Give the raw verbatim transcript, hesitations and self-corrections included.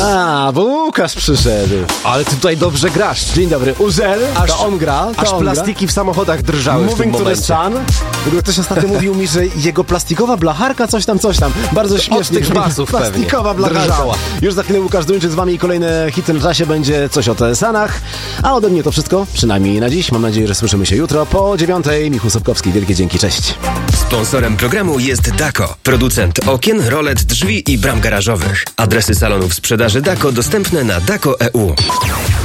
A, bo Łukasz przyszedł. Ale ty tutaj dobrze grasz. Dzień dobry. Uzel, Aż, to on gra. To aż on plastiki gra. w samochodach drżały w tym Moving to the momencie. sun. W ogóle ktoś ostatnio mówił mi, że jego plastikowa blacharka coś tam, coś tam. Bardzo śmiesznie. Od tych basów plastikowa pewnie. blacharka. Drżała. Już za chwilę Łukasz Duńczyk z wami i kolejne hity na czasie będzie coś o T S Anach. A ode mnie to wszystko, przynajmniej na dziś. Mam nadzieję, że słyszymy się jutro po dziewiątej. Michał Sobkowski, wielkie dzięki, cześć. Sponsorem programu jest Dako, producent okien, rolet, drzwi i bram garażowych. Adresy salonów sprzedaży Dako dostępne na dako kropka e u.